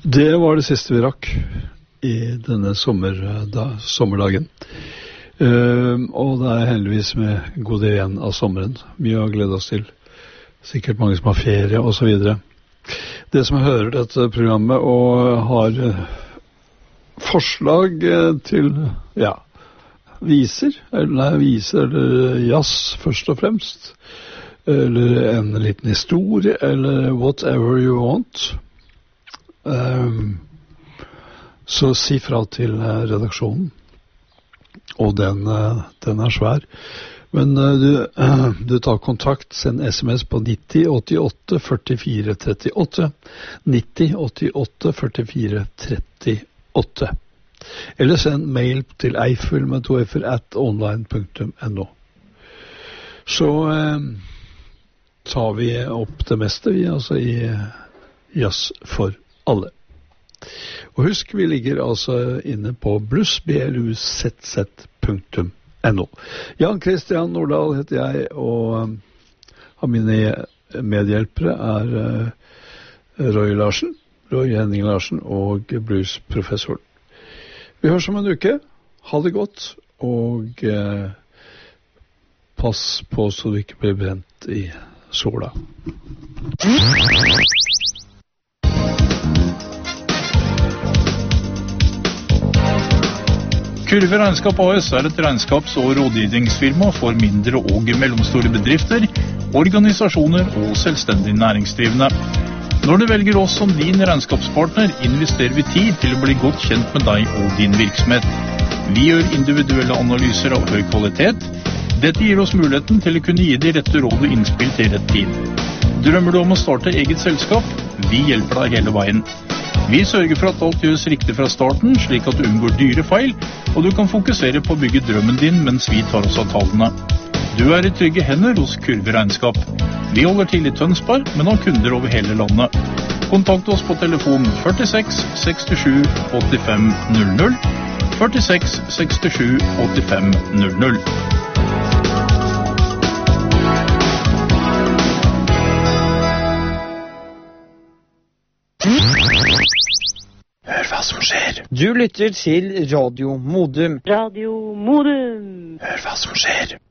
Det var det siste vi rakk i denne sommerdagen. Og det heldigvis med god del igjen av sommeren. Mye å glede oss til. Sikkert mange som har ferie og så videre. Det som hører dette programmet og har forslag til, viser eller jazz først og fremst, eller en liten historie, eller whatever you want, så si fra til redaksjonen. Og den svær. Men du tar kontakt, send sms på 90 88 44 38, 90 88 44 38. Eller send mail til Eiffel med 2f @online.no. Så tar vi opp det meste, vi, altså i Jazz for alle. Og husk, vi ligger altså inne på bluss.no. Jan Christian Nordahl heter jeg, og av mine medhjelpere Roy Henning Larsen og bluesprofessoren. Vi høres om en uke. Ha det godt, og pass på så du ikke blir brent i sola. Kurve Regnskap AS et regnskaps- og rådgivningsfirma for mindre og mellomstore bedrifter, organisasjoner og selvstendig næringsdrivende. Når du velger oss som din regnskapspartner, investerer vi tid til å bli godt kjent med deg og din virksomhet. Vi gjør individuelle analyser av høy kvalitet. Dette gir oss muligheten til å kunne gi de rette råd og innspill til rett tid. Drømmer du om å starte eget selskap? Vi hjelper deg hele veien. Vi sørger for at alt gjøres riktig fra starten, slik at du unngår dyre feil, og du kan fokusere på å bygge drømmen din mens vi tar oss av tallene. Du i trygge hender hos Kurve Regnskap. Vi holder til i Tønsberg, men har kunder over hele landet. Kontakt oss på telefon 46 67 85 00, 46 67 85 00. Hør hva som skjer. Du lytter til Radio Modum. Radio Modum. Hør hva som skjer.